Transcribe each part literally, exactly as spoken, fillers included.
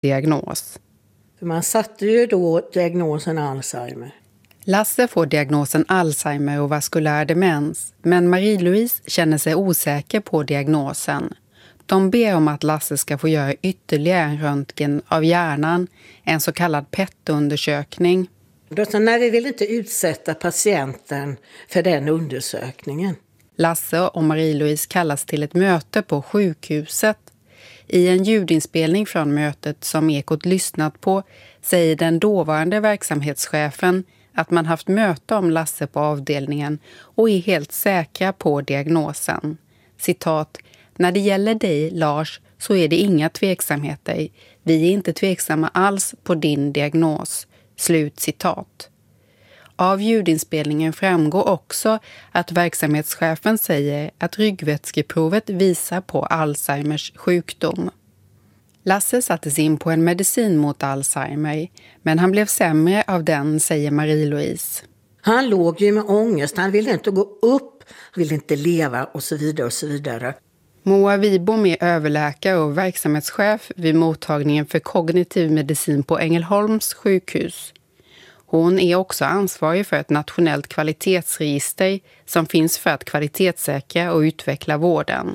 diagnos. För man satte ju då diagnosen Alzheimer. Lasse får diagnosen Alzheimer och vaskulär demens, men Marie-Louise känner sig osäker på diagnosen. De ber om att Lasse ska få göra ytterligare en röntgen av hjärnan, en så kallad P E T-undersökning. Nej, vi vill inte utsätta patienten för den undersökningen. Lasse och Marie-Louise kallas till ett möte på sjukhuset. I en ljudinspelning från mötet som Ekot lyssnat på säger den dåvarande verksamhetschefen att man haft möte om Lasse på avdelningen och är helt säkra på diagnosen. Citat: "När det gäller dig, Lars, så är det inga tveksamheter. Vi är inte tveksamma alls på din diagnos." Slut citat. Av ljudinspelningen framgår också att verksamhetschefen säger att ryggvätskeprovet visar på Alzheimers sjukdom. Lasse sattes in på en medicin mot Alzheimer, men han blev sämre av den, säger Marie-Louise. Han låg ju med ångest, han ville inte gå upp, han ville inte leva och så vidare och så vidare. Moa Wibom är överläkare och verksamhetschef vid mottagningen för kognitiv medicin på Ängelholms sjukhus. Hon är också ansvarig för ett nationellt kvalitetsregister som finns för att kvalitetssäkra och utveckla vården.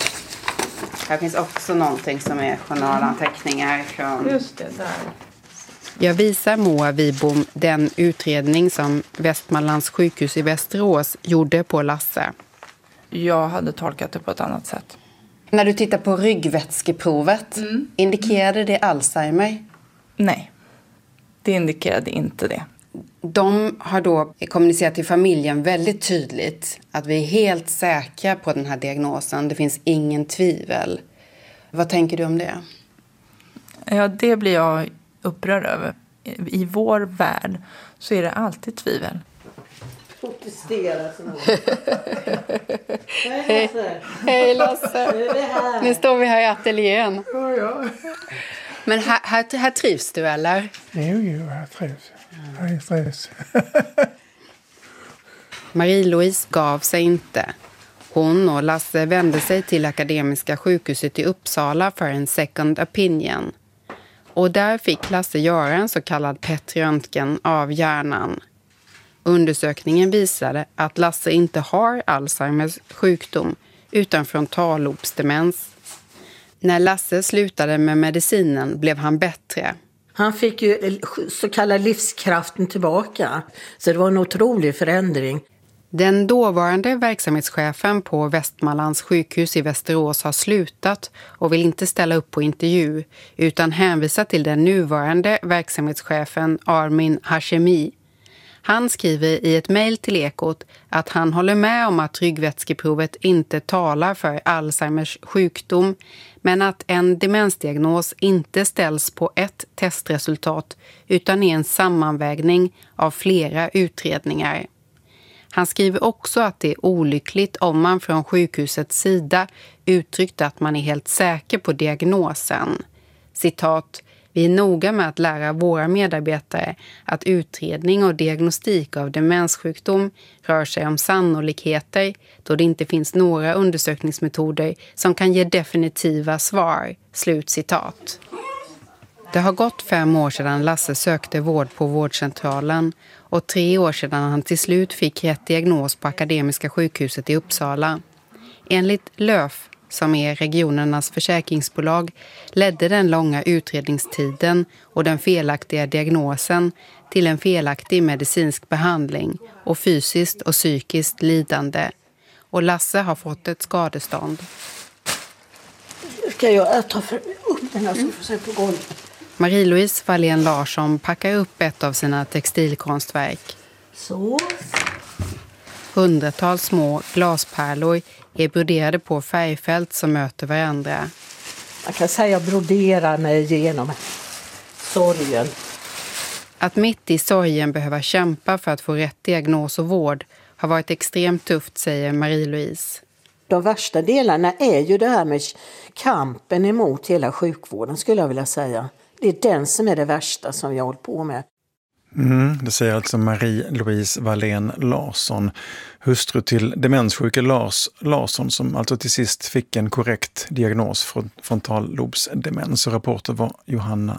Här finns också någonting som är journalanteckningar från... Just det, där. Jag visar Moa Wibom den utredning som Västmanlands sjukhus i Västerås gjorde på Lasse. Jag hade tolkat det på ett annat sätt. När du tittar på ryggvätskeprovet, mm. indikerade det Alzheimer? Nej, det indikerade inte det. De har då kommunicerat till familjen väldigt tydligt att vi är helt säkra på den här diagnosen. Det finns ingen tvivel. Vad tänker du om det? Ja, det blir jag upprörd över. I vår värld så är det alltid tvivel. Protestera så Hej Lasse. Hej Lasse. Nu står vi här i ateljén. Ja, ja. Men här, här, här trivs du, eller? Jo, jo, här trivs. Här trivs. Marie-Louise gav sig inte. Hon och Lasse vände sig till Akademiska sjukhuset i Uppsala för en second opinion. Och där fick Lasse göra en så kallad P E T-röntgen av hjärnan. Undersökningen visade att Lasse inte har Alzheimers sjukdom utan frontallobsdemens. När Lasse slutade med medicinen blev han bättre. Han fick ju så kallad livskraften tillbaka. Så det var en otrolig förändring. Den dåvarande verksamhetschefen på Västmanlands sjukhus i Västerås har slutat och vill inte ställa upp på intervju utan hänvisa till den nuvarande verksamhetschefen Armin Hashemi. Han skriver i ett mejl till Ekot att han håller med om att ryggvätskeprovet inte talar för Alzheimers sjukdom, men att en demensdiagnos inte ställs på ett testresultat utan är en sammanvägning av flera utredningar. Han skriver också att det är olyckligt om man från sjukhusets sida uttryckte att man är helt säker på diagnosen. Citat: "Vi är noga med att lära våra medarbetare att utredning och diagnostik av demenssjukdom rör sig om sannolikheter då det inte finns några undersökningsmetoder som kan ge definitiva svar." Slut citat. Det har gått fem år sedan Lasse sökte vård på vårdcentralen och tre år sedan han till slut fick rätt diagnos på Akademiska sjukhuset i Uppsala. Enligt Löf, som är regionernas försäkringsbolag, ledde den långa utredningstiden och den felaktiga diagnosen till en felaktig medicinsk behandling och fysiskt och psykiskt lidande. Och Lasse har fått ett skadestånd. Ska jag ta för upp den här så får jag på golvet. Marie-Louise Wallén Larsson packar upp ett av sina textilkonstverk. Så. Hundratals små glaspärlor är broderade på färgfält som möter varandra. Man kan säga att jag broderar mig igenom sorgen. Att mitt i sorgen behöva kämpa för att få rätt diagnos och vård har varit extremt tufft, säger Marie-Louise. De värsta delarna är ju det här med kampen emot hela sjukvården, skulle jag vilja säga. Det är den som är det värsta som jag håller på med. Mm, det säger alltså Marie-Louise Wallén Larsson, hustru till demenssjuke Lars Larsson, som alltså till sist fick en korrekt diagnos för frontallobsdemens. Och reporter var Johanna